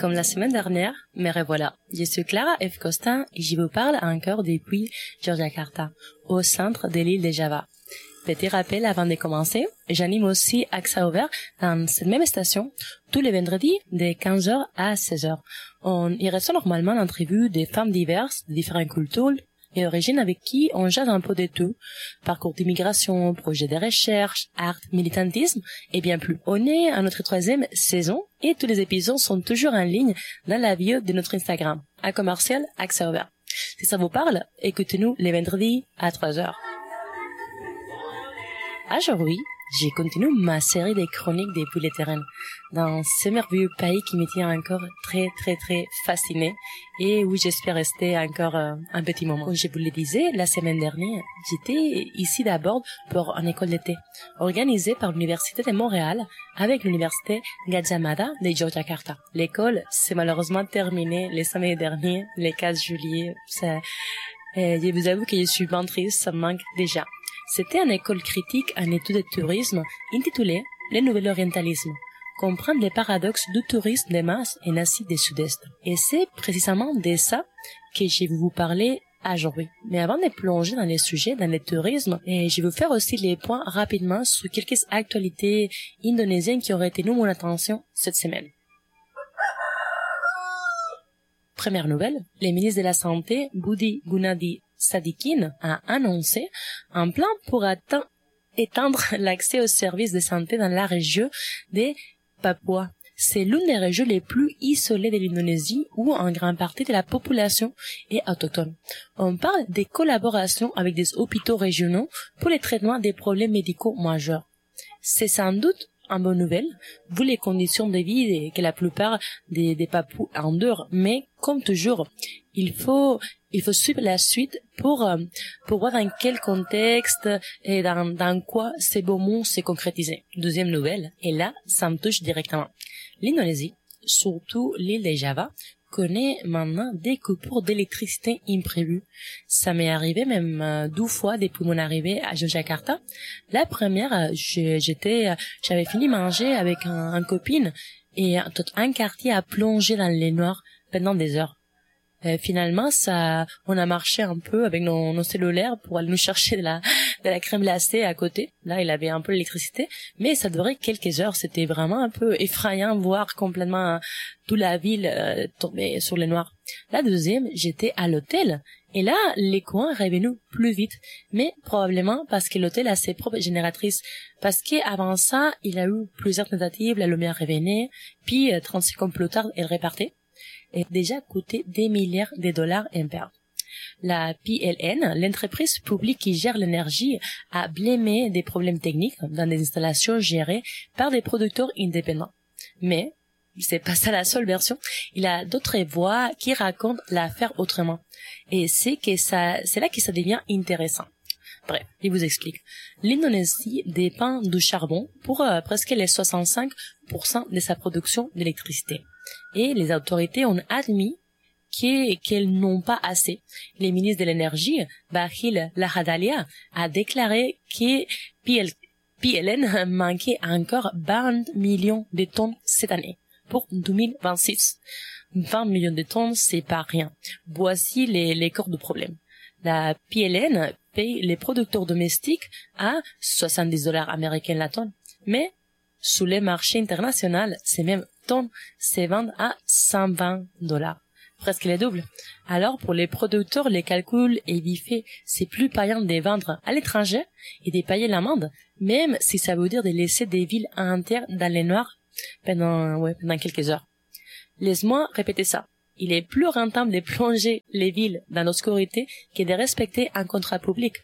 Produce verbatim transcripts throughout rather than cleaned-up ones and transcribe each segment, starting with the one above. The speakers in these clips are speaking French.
Comme la semaine dernière, me revoilà. Je suis Clara F. Costa et je vous parle encore depuis Yogyakarta, au centre de l'île de Java. Petit rappel avant de commencer, j'anime aussi Accès ouvert dans cette même station tous les vendredis de quinze heures à seize heures. On y reçoit normalement l'entrevue des femmes diverses, de différentes cultures et origines avec qui on jase un peu de tout. Parcours d'immigration, projets de recherche, art, militantisme et bien plus. On est à notre troisième saison et tous les épisodes sont toujours en ligne dans la bio de notre Instagram, à commercial Accès ouvert. Si ça vous parle, écoutez-nous les vendredis à trois heures. Aujourd'hui, je continue ma série de chroniques depuis le terrain, dans ce merveilleux pays qui me tient encore très très très fasciné et où j'espère rester encore euh, un petit moment. Comme je vous le disais, la semaine dernière, j'étais ici d'abord pour une école d'été, organisée par l'Université de Montréal avec l'Université Gadjah Mada de Yogyakarta. L'école s'est malheureusement terminée le samedi dernier, le quatre juillet. Ça, et je vous avoue que je suis bien triste, ça me manque déjà. C'était une école critique en études de tourisme intitulée « Le nouvel orientalisme », comprendre les paradoxes du tourisme de masse en Asie du Sud-Est. Et c'est précisément de ça que je vais vous parler aujourd'hui. Mais avant de plonger dans les sujets, dans le tourisme, et je vais vous faire aussi les points rapidement sur quelques actualités indonésiennes qui auraient tenu mon attention cette semaine. Première nouvelle, le ministre de la Santé, Budi Gunadi Sadikin, a annoncé un plan pour atteindre, étendre l'accès aux services de santé dans la région des Papua. C'est l'une des régions les plus isolées de l'Indonésie où en grande partie de la population est autochtone. On parle des collaborations avec des hôpitaux régionaux pour le traitement des problèmes médicaux majeurs. C'est sans doute une bonne nouvelle, vu les conditions de vie que la plupart des, des Papous endurent, mais comme toujours, il faut il faut suivre la suite pour euh, pour voir dans quel contexte et dans dans quoi ces beaux mots se concrétiser. Deuxième nouvelle, et là, ça me touche directement. L'Indonésie, surtout l'île de Java, connaît maintenant des coupures d'électricité imprévues. Ça m'est arrivé même euh, deux fois depuis mon arrivée à Yogyakarta. La première, euh, j'étais, euh, j'avais fini manger avec un, un copine et euh, tout un quartier a plongé dans les noirs pendant des heures. Euh, finalement, ça, on a marché un peu avec nos, nos cellulaires pour aller nous chercher de la, de la crème glacée à côté. Là, il avait un peu l'électricité, mais ça durait quelques heures. C'était vraiment un peu effrayant, voir complètement toute la ville euh, tomber sur les noirs. La deuxième, j'étais à l'hôtel. Et là, les courants revenaient plus vite, mais probablement parce que l'hôtel a ses propres génératrices. Parce qu'avant ça, il a eu plusieurs tentatives, la lumière revenait, puis trente secondes plus tard, elle repartait. Et déjà coûté des milliards de dollars en perte. La P L N, l'entreprise publique qui gère l'énergie, a blâmé des problèmes techniques dans des installations gérées par des producteurs indépendants. Mais c'est pas ça la seule version. Il y a d'autres voix qui racontent l'affaire autrement. Et c'est que ça, c'est là que ça devient intéressant. Bref, je vous explique. L'Indonésie dépend du charbon pour euh, presque les soixante-cinq pour cent de sa production d'électricité. Et les autorités ont admis qu'elles n'ont pas assez. Le ministre de l'énergie, Bahlil Lahadalia, a déclaré que P L N manquait encore vingt millions de tonnes cette année pour deux mille vingt-six. vingt millions de tonnes, c'est pas rien. Voici les, les corps du problème. La P L N paye les producteurs domestiques à soixante-dix dollars américains la tonne. Mais, sous les marchés internationaux, ces mêmes tonnes se vendent à cent vingt dollars. Presque le double. Alors, pour les producteurs, les calculs est vite fait. C'est plus payant de vendre à l'étranger et de payer l'amende, même si ça veut dire de laisser des villes entières dans les noirs pendant, ouais, pendant quelques heures. Laisse-moi répéter ça. Il est plus rentable de plonger les villes dans l'obscurité que de respecter un contrat public.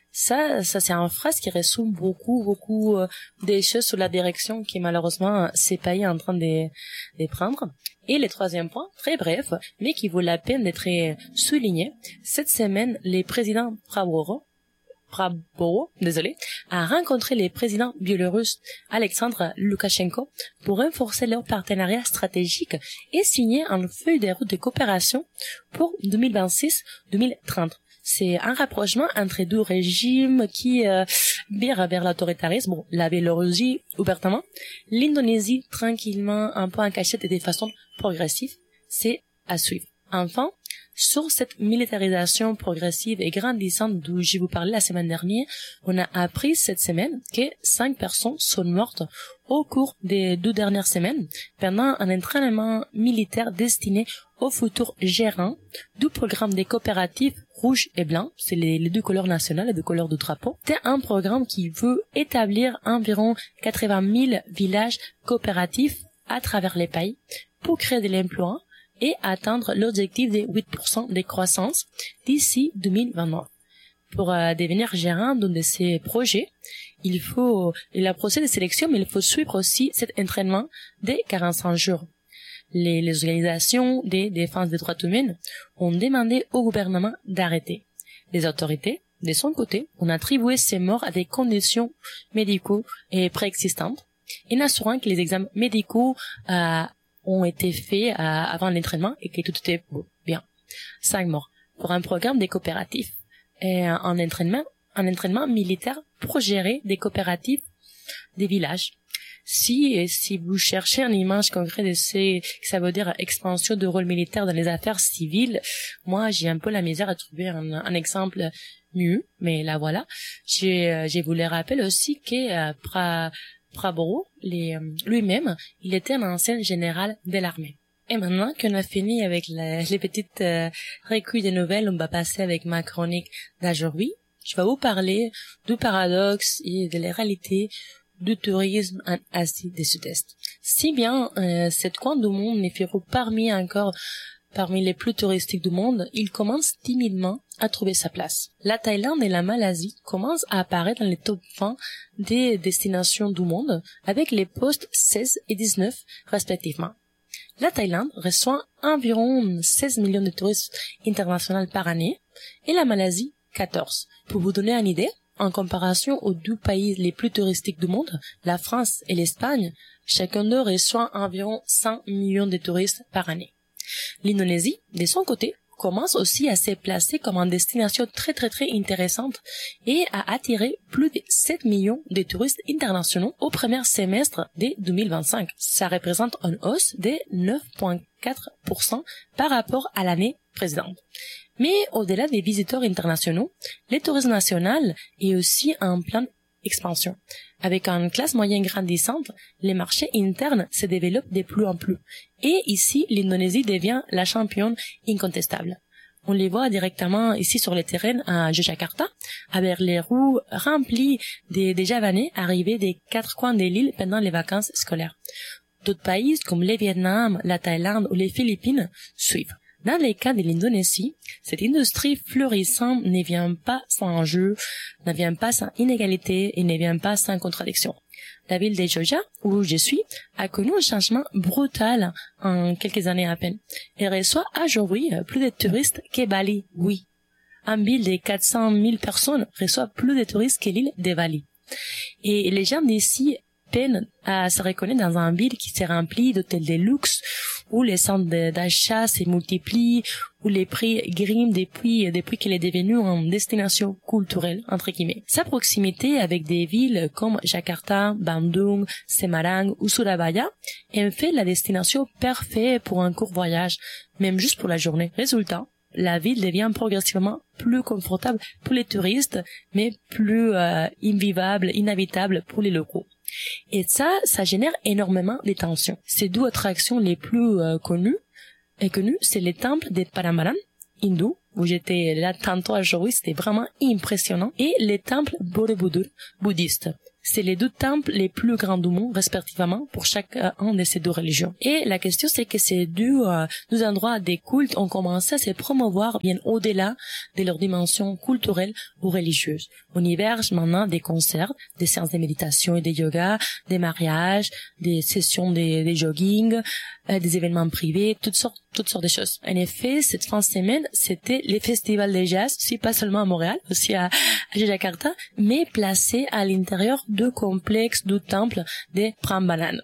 Ça, ça c'est une phrase qui résume beaucoup, beaucoup euh, des choses sur la direction qui malheureusement ces pays est en train de, de prendre. Et le troisième point, très bref, mais qui vaut la peine d'être souligné, cette semaine, le président Prabowo, Prabowo, désolé, a rencontré le président biélorusse Alexandre Loukachenko pour renforcer leur partenariat stratégique et signer une feuille de route de coopération pour deux mille vingt-six deux mille trente. C'est un rapprochement entre deux régimes qui euh, virent vers l'autoritarisme. Bon, la Biélorussie ouvertement, l'Indonésie tranquillement, un peu en cachette et de façon progressive. C'est à suivre. Enfin, sur cette militarisation progressive et grandissante dont je vous parlais la semaine dernière, on a appris cette semaine que cinq personnes sont mortes au cours des deux dernières semaines pendant un entraînement militaire destiné aux futurs gérants du programme des coopératives rouge et blanc, c'est les, les deux couleurs nationales, les deux couleurs du drapeau. C'est un programme qui veut établir environ quatre-vingt mille villages coopératifs à travers les pays pour créer de l'emploi et atteindre l'objectif de huit pour cent de croissance d'ici deux mille vingt-neuf. Pour euh, devenir gérant d'un de ces projets, il faut il y a un procès de sélection, mais il faut suivre aussi cet entraînement de quarante-cinq jours. Les, les organisations de défense des droits humains ont demandé au gouvernement d'arrêter. Les autorités, de son côté, ont attribué ces morts à des conditions médicaux et préexistantes, en assurant que les examens médicaux euh, ont été faits euh, avant l'entraînement et que tout était bien. Cinq morts pour un programme des coopératives et un entraînement, un entraînement militaire pour gérer des coopératives des villages. Si si vous cherchez une image concrète de ce que ça veut dire expansion de rôle militaire dans les affaires civiles, moi j'ai un peu la misère à trouver un, un exemple mieux, mais là voilà. Je, je vous le rappelle aussi que euh, pra, Prabowo, les, lui-même, il était un ancien général de l'armée. Et maintenant qu'on a fini avec les, les petites euh, recueils de nouvelles, on va passer avec ma chronique d'aujourd'hui. Je vais vous parler du paradoxe et de la réalité du tourisme en Asie du Sud-Est. Si bien euh, cette coin du monde n'est fait parmi encore parmi les plus touristiques du monde, il commence timidement à trouver sa place. La Thaïlande et la Malaisie commencent à apparaître dans les top vingt des destinations du monde avec les postes seize et dix-neuf respectivement. La Thaïlande reçoit environ seize millions de touristes internationaux par année et la Malaisie quatorze. Pour vous donner une idée, en comparaison aux deux pays les plus touristiques du monde, la France et l'Espagne, chacun d'eux reçoit environ cent millions de touristes par année. L'Indonésie, de son côté, commence aussi à se placer comme une destination très très très intéressante et à attirer plus de sept millions de touristes internationaux au premier semestre de deux mille vingt-cinq. Ça représente une hausse de neuf virgule quatre pour cent par rapport à l'année précédente. Mais au-delà des visiteurs internationaux, le tourisme national est aussi en pleine expansion. Avec une classe moyenne grandissante, les marchés internes se développent de plus en plus. Et ici, l'Indonésie devient la championne incontestable. On les voit directement ici sur le terrain à Jakarta, avec les roues remplies des, des Javanais arrivés des quatre coins de l'île pendant les vacances scolaires. D'autres pays comme le Vietnam, la Thaïlande ou les Philippines suivent. Dans les cas de l'Indonésie, cette industrie florissante ne vient pas sans enjeu, ne vient pas sans inégalité et ne vient pas sans contradiction. La ville de Jogja, où je suis, a connu un changement brutal en quelques années à peine. Elle reçoit aujourd'hui plus de touristes que Bali, oui. Une ville de quatre cent mille personnes reçoit plus de touristes que l'île de Bali. Et les gens d'ici peinent à se reconnaître dans une ville qui se remplit d'hôtels de luxe, où les centres d'achat se multiplient, où les prix grimpent depuis, depuis qu'elle est devenue une destination culturelle, entre guillemets. Sa proximité avec des villes comme Jakarta, Bandung, Semarang ou Surabaya en fait la destination parfaite pour un court voyage, même juste pour la journée. Résultat, la ville devient progressivement plus confortable pour les touristes, mais plus euh, invivable, inhabitable pour les locaux. Et ça, ça génère énormément de tensions. Ces deux attractions les plus euh, connues, et connues, c'est les temples de Prambanan, hindous, où j'étais là tantôt aujourd'hui, c'était vraiment impressionnant, et les temples Borobudur, bouddhistes. C'est les deux temples les plus grands du monde, respectivement, pour chacun de ces deux religions. Et la question, c'est que ces deux, euh, deux endroits des cultes ont commencé à se promouvoir bien au-delà de leur dimension culturelle ou religieuse. On héberge maintenant des concerts, des séances de méditation et de yoga, des mariages, des sessions de, de jogging, euh, des événements privés, toutes sortes, toutes sortes de choses. En effet, cette fin de semaine, c'était les festivals de jazz, si pas seulement à Montréal, aussi à, à Jakarta, mais placés à l'intérieur de complexes du temple de Prambanan.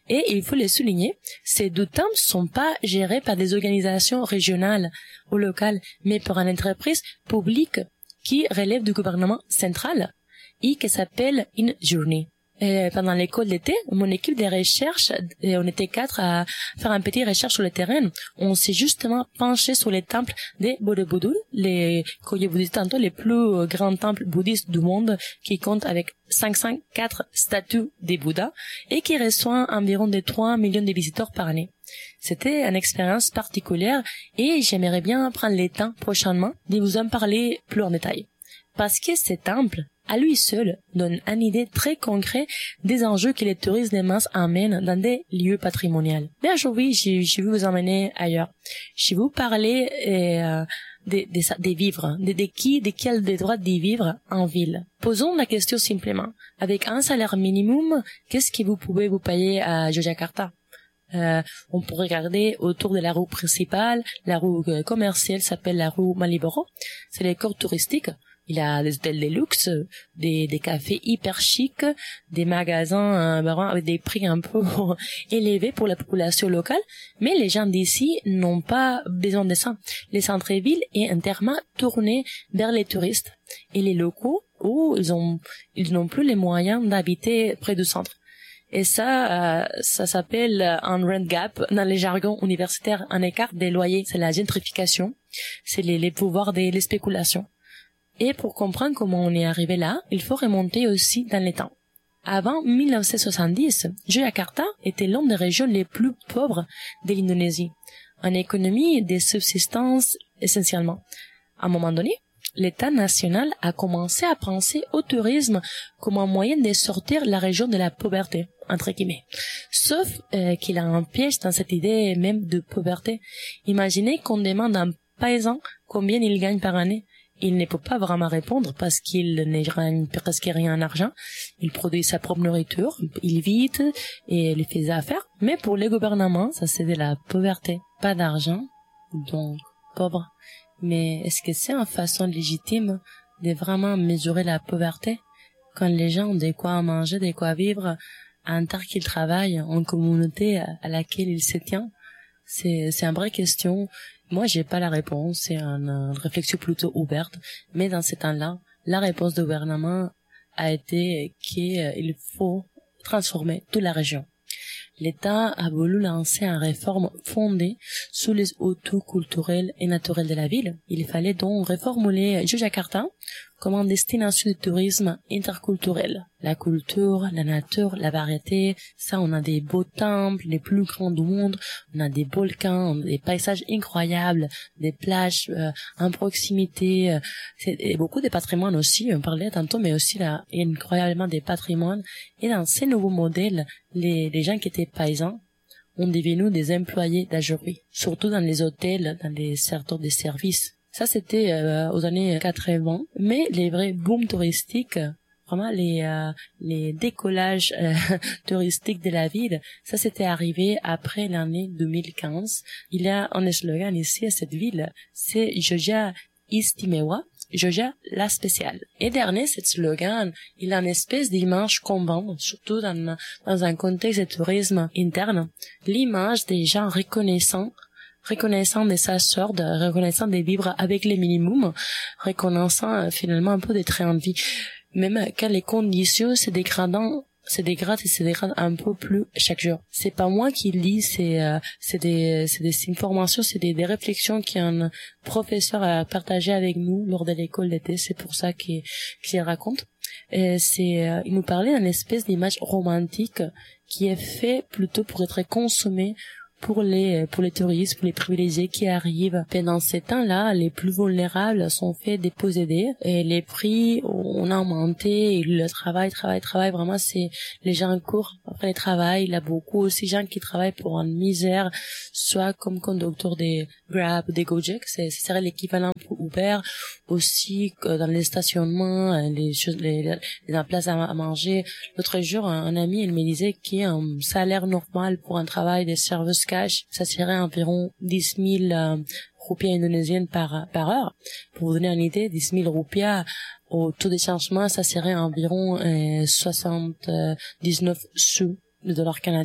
Et il faut le souligner, ces deux temples sont pas gérés par des organisations régionales ou locales, mais par une entreprise publique qui relève du gouvernement central et qui s'appelle In Journey. Et pendant l'école d'été, mon équipe de recherche, et on était quatre à faire un petit recherche sur le terrain. On s'est justement penché sur les temples des Borobudur, les, comme je vous disais tantôt, les plus grands temples bouddhistes du monde, qui comptent avec cinq cent quatre statues des Bouddhas et qui reçoivent environ de trois millions de visiteurs par année. C'était une expérience particulière et j'aimerais bien prendre le temps prochainement de vous en parler plus en détail. Parce que ces temples, à lui seul, donne une idée très concrète des enjeux que les touristes de masse amènent dans des lieux patrimoniaux. Mais aujourd'hui, je, je vais vous emmener ailleurs. Je vais vous parler euh, des de, de, de vivre, de, de qui, de quel des droits d'y vivre en ville. Posons la question simplement. Avec un salaire minimum, qu'est-ce que vous pouvez vous payer à Yogyakarta? Euh, on peut regarder autour de la rue principale, la rue commerciale s'appelle la rue Maliboro. C'est les corps touristiques. Il y a des hôtels de luxe, des, des cafés hyper chics, des magasins euh, avec des prix un peu élevés pour la population locale. Mais les gens d'ici n'ont pas besoin de ça. Les centres-villes est entièrement tourné vers les touristes et les locaux où ils ont ils n'ont plus les moyens d'habiter près du centre. Et ça, euh, ça s'appelle un rent gap dans les jargons universitaires, un écart des loyers. C'est la gentrification, c'est les, les pouvoirs des les spéculations. Et pour comprendre comment on est arrivé là, il faut remonter aussi dans les temps. Avant mille neuf cent soixante-dix, Yogyakarta était l'une des régions les plus pauvres de l'Indonésie, en économie de subsistance essentiellement. À un moment donné, l'État national a commencé à penser au tourisme comme un moyen de sortir la région de la pauvreté, entre guillemets. Sauf euh, qu'il a un piège dans cette idée même de pauvreté. Imaginez qu'on demande à un paysan combien il gagne par année. Il ne peut pas vraiment répondre parce qu'il ne gagne presque rien en argent. Il produit sa propre nourriture, il vit et il fait des affaires. Mais pour les gouvernements, ça c'est de la pauvreté. Pas d'argent, donc pauvre. Mais est-ce que c'est une façon légitime de vraiment mesurer la pauvreté quand les gens ont de quoi manger, de quoi vivre, en tant qu'ils travaillent en communauté à laquelle ils se tiennent? C'est, c'est une vraie question. Moi, j'ai pas la réponse. C'est une, une réflexion plutôt ouverte. Mais dans ce temps-là, la réponse du gouvernement a été qu'il faut transformer toute la région. L'État a voulu lancer une réforme fondée sur les atouts culturels et naturels de la ville. Il fallait donc reformuler Yogyakarta comme une destination de tourisme interculturel. La culture, la nature, la variété, ça on a des beaux temples, les plus grands du monde, on a des volcans, on a des paysages incroyables, des plages euh, en proximité, euh, c'est, et beaucoup de patrimoine aussi, on parlait tantôt, mais aussi là, incroyablement des patrimoines. Et dans ces nouveaux modèles, les, les gens qui étaient paysans ont devenu des employés d'ajouerie, surtout dans les hôtels, dans les secteurs de services. Ça, c'était euh, aux années quatre-vingts. Mais les vrais booms touristiques, vraiment les euh, les décollages euh, touristiques de la ville, ça c'était arrivé après l'année deux mille quinze. Il y a un slogan ici à cette ville, c'est Jogja Istimewa, Jogja la spéciale. Et dernier, ce slogan, il a une espèce d'image convaincante, surtout dans dans un contexte de tourisme interne, l'image des gens reconnaissants reconnaissant de sa sorte, reconnaissant de vivre avec les minimums, reconnaissant euh, finalement un peu des trains de vie. Même quand les conditions se dégradent, se dégradent et se dégradent un peu plus chaque jour. C'est pas moi qui lis, c'est euh, c'est des c'est des informations, c'est des, des réflexions qu'un professeur a partagé avec nous lors de l'école d'été. C'est pour ça qu'il qu'il raconte. Et c'est euh, il nous parlait d'une espèce d'image romantique qui est fait plutôt pour être consommée pour les pour les touristes, pour les privilégiés qui arrivent. Pendant ces temps-là, les plus vulnérables sont faits déposséder et les prix on a augmenté et le travail, travail, travail, vraiment c'est les gens courent après le travail. Il y a beaucoup aussi de gens qui travaillent pour une misère, soit comme conducteur des Grab, des Gojek, c'est ce serait l'équivalent pour Uber, aussi dans les stationnements, les choses, les, les places à manger. L'autre jour, un, un ami, il me disait qu'un salaire normal pour un travail de service cash, ça serait environ dix mille euh, roupias indonésiennes par, par heure. Pour vous donner une idée, dix mille roupias au taux de changement, ça serait environ euh, soixante-dix-neuf sous de dollars canadiens.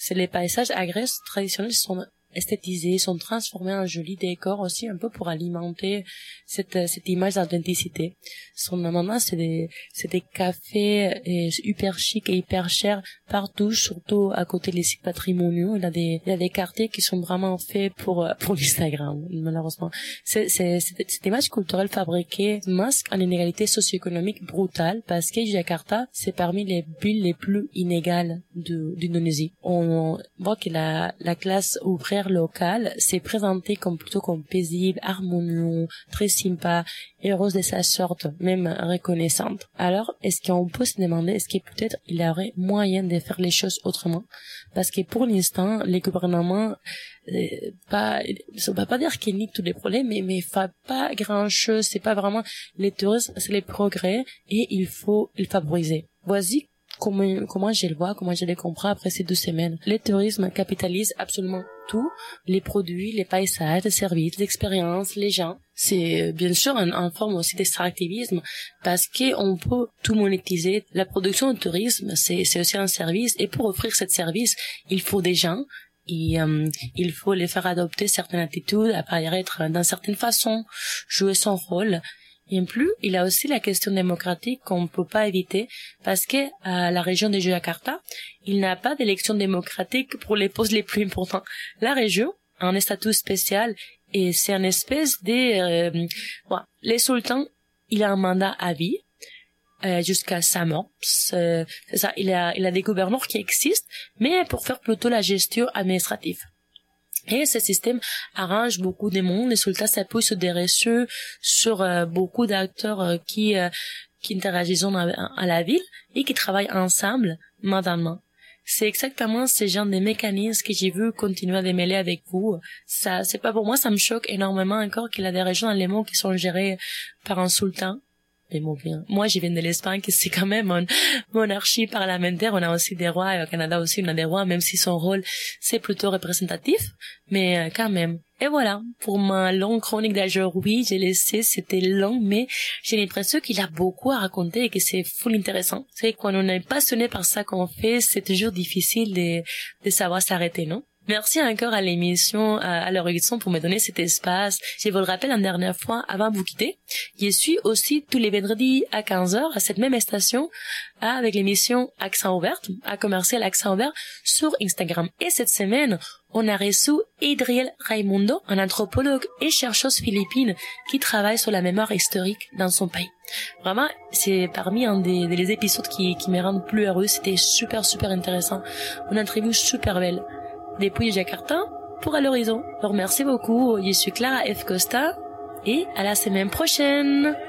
c'est les paysages agraires traditionnels sont esthétisés, sont transformés en jolis décors aussi, un peu pour alimenter cette, cette image d'authenticité. Son maintenant, c'est des, c'est des cafés et hyper chics et hyper chers partout, surtout à côté des sites patrimoniaux. Il y a des, il y a des quartiers qui sont vraiment faits pour, pour l'Instagram, malheureusement. C'est, c'est, c'est, cette image culturelle fabriquée masque une inégalité socio-économique brutale parce que Jakarta, c'est parmi les villes les plus inégales de, d'Indonésie. On voit que la, la classe ouvrière locale s'est présentée comme plutôt comme paisible, harmonieux, très sympa, heureuse de sa sorte, même reconnaissante. Alors, est-ce qu'on peut se demander, est-ce que peut-être il y aurait moyen de faire les choses autrement? Parce que pour l'instant, les gouvernements, euh, pas, ça va pas dire qu'ils niquent tous les problèmes, mais, mais fait pas grand chose, c'est pas vraiment les touristes, c'est les progrès, et il faut le favoriser. Voici comment, comment je le vois, comment je le comprends après ces deux semaines. Le tourisme capitalise absolument tout, les produits, les paysages, les services, l'expérience, les gens. C'est bien sûr une, une forme aussi d'extractivisme parce qu'on peut tout monétiser. La production de tourisme, c'est, c'est aussi un service et pour offrir ce service, il faut des gens et euh, il faut les faire adopter certaines attitudes, apparaître d'une certaine façon, jouer son rôle. Et en plus, il y a aussi la question démocratique qu'on ne peut pas éviter parce que à la région de Jakarta, il n'y a pas d'élection démocratique pour les postes les plus importants. La région a un statut spécial et c'est une espèce de... Euh, voilà. Les sultans, il a un mandat à vie euh, jusqu'à sa mort. C'est, c'est ça, il a, il a des gouverneurs qui existent, mais pour faire plutôt la gestion administrative. Et ce système arrange beaucoup de monde. Les sultans s'appuient sur des reçus, sur euh, beaucoup d'acteurs euh, qui euh, qui interagissent à, à la ville et qui travaillent ensemble main dans main. C'est exactement ce genre de mécanismes que j'ai vu continuer à démêler avec vous. Ça, c'est pas pour moi, ça me choque énormément encore qu'il y a des régions dans le monde qui sont gérées par un sultan. Mais bon, bien. Moi, je viens de l'Espagne, que c'est quand même une monarchie parlementaire. On a aussi des rois, et au Canada aussi, on a des rois, même si son rôle, c'est plutôt représentatif. Mais quand même. Et voilà, pour ma longue chronique d'aujourd'hui, j'ai laissé, c'était long, mais j'ai l'impression qu'il a beaucoup à raconter et que c'est full intéressant. C'est quand on est passionné par ça qu'on fait, c'est toujours difficile de, de savoir s'arrêter, non? Merci encore à l'émission à l'horizon pour me donner cet espace. Je vous le rappelle une dernière fois avant de vous quitter. Je suis aussi tous les vendredis à quinze heures à cette même station avec l'émission Accent Ouvert, à commercial Accent Ouvert sur Instagram. Et cette semaine, on a reçu Adriel Raimundo, un anthropologue et chercheuse philippine qui travaille sur la mémoire historique dans son pays. Vraiment, c'est parmi un des, des épisodes qui, qui me rendent plus heureux. C'était super, super intéressant. Une interview super belle. Depuis Jakarta pour À l'horizon. Alors merci beaucoup, je suis Clara F. Costa et à la semaine prochaine.